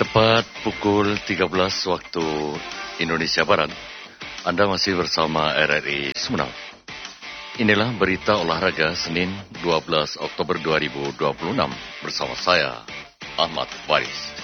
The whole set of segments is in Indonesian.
Tepat pukul 13 waktu Indonesia Barat, Anda masih bersama RRI Sumeneb. Inilah berita olahraga Senin 12 Oktober 2026 bersama saya, Ahmad Faris.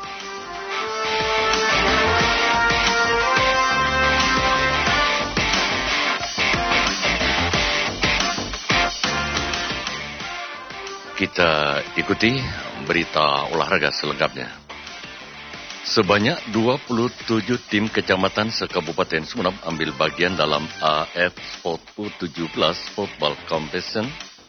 Kita ikuti berita olahraga selengkapnya. Sebanyak 27 tim kecamatan se-Kabupaten Sumeneb ambil bagian dalam AF Sport U17 Football Competition.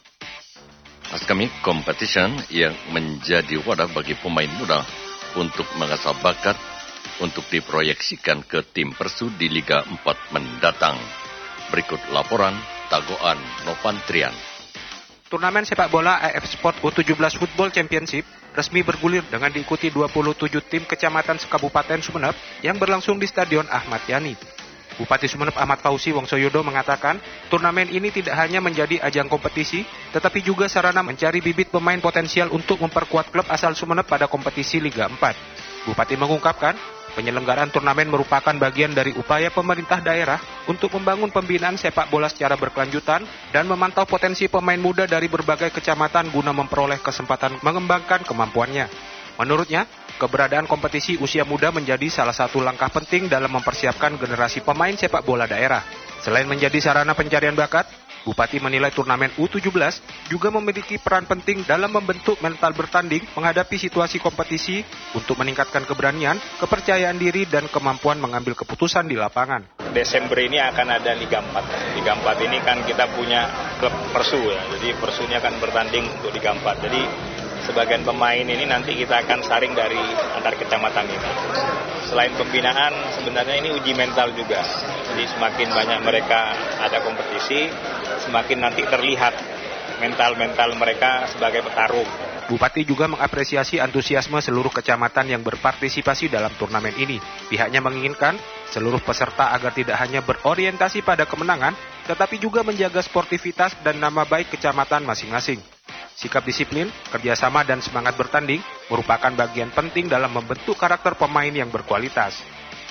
Competition yang menjadi wadah bagi pemain muda untuk mengasah bakat untuk diproyeksikan ke tim Persu di Liga 4 mendatang. Berikut laporan Tagoan Novantrian. Turnamen sepak bola AF Sport U17 Football Championship resmi bergulir dengan diikuti 27 tim kecamatan se-Kabupaten Sumeneb yang berlangsung di Stadion Ahmad Yani. Bupati Sumeneb Ahmad Fauzi Wongsoyodo mengatakan, turnamen ini tidak hanya menjadi ajang kompetisi, tetapi juga sarana mencari bibit pemain potensial untuk memperkuat klub asal Sumeneb pada kompetisi Liga 4. Bupati mengungkapkan, penyelenggaraan turnamen merupakan bagian dari upaya pemerintah daerah untuk membangun pembinaan sepak bola secara berkelanjutan dan memantau potensi pemain muda dari berbagai kecamatan guna memperoleh kesempatan mengembangkan kemampuannya. Menurutnya, keberadaan kompetisi usia muda menjadi salah satu langkah penting dalam mempersiapkan generasi pemain sepak bola daerah. Selain menjadi sarana pencarian bakat, Bupati menilai turnamen U17 juga memiliki peran penting dalam membentuk mental bertanding menghadapi situasi kompetisi untuk meningkatkan keberanian, kepercayaan diri, dan kemampuan mengambil keputusan di lapangan. Desember ini akan ada Liga 4. Liga 4 ini kan kita punya klub Persu ya, jadi Persu ini akan bertanding untuk Liga 4. Jadi sebagian pemain ini nanti kita akan saring dari antar kecamatan ini. Selain pembinaan, sebenarnya ini uji mental juga. Jadi semakin banyak mereka ada kompetisi, semakin nanti terlihat mental-mental mereka sebagai petarung. Bupati juga mengapresiasi antusiasme seluruh kecamatan yang berpartisipasi dalam turnamen ini. Pihaknya menginginkan seluruh peserta agar tidak hanya berorientasi pada kemenangan, tetapi juga menjaga sportivitas dan nama baik kecamatan masing-masing. Sikap disiplin, kerjasama, dan semangat bertanding merupakan bagian penting dalam membentuk karakter pemain yang berkualitas.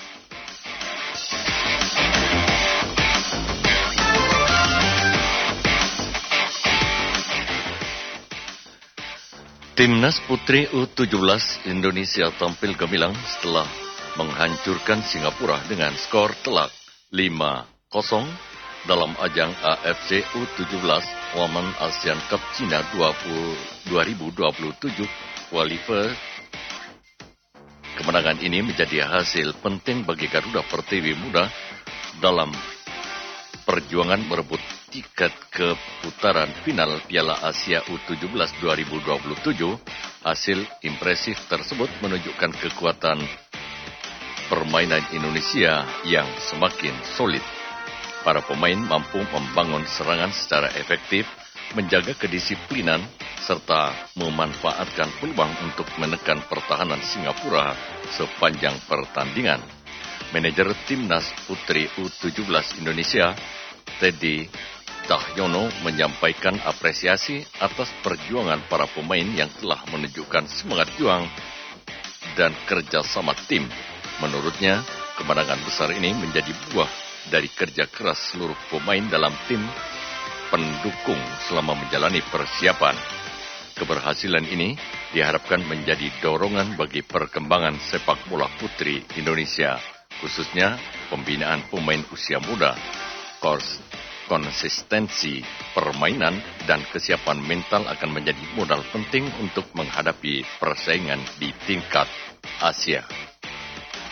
Timnas Putri U17 Indonesia tampil gemilang setelah menghancurkan Singapura dengan skor telak 5-0 dalam ajang AFC U17 Women Asian Cup China 2027 Qualifier. Kemenangan ini menjadi hasil penting bagi Garuda Pertiwi Muda dalam perjuangan merebut tiket ke putaran final Piala Asia U17 2027. Hasil impresif tersebut menunjukkan kekuatan permainan Indonesia yang semakin solid. Para pemain mampu membangun serangan secara efektif, menjaga kedisiplinan, serta memanfaatkan peluang untuk menekan pertahanan Singapura sepanjang pertandingan. Manajer Timnas Putri U17 Indonesia, Teddy Tahyono, menyampaikan apresiasi atas perjuangan para pemain yang telah menunjukkan semangat juang dan kerjasama tim. Menurutnya, kemenangan besar ini menjadi buah dari kerja keras seluruh pemain dalam tim pendukung selama menjalani persiapan. Keberhasilan ini diharapkan menjadi dorongan bagi perkembangan sepak bola putri Indonesia, khususnya pembinaan pemain usia muda. Konsistensi permainan dan kesiapan mental akan menjadi modal penting untuk menghadapi persaingan di tingkat Asia.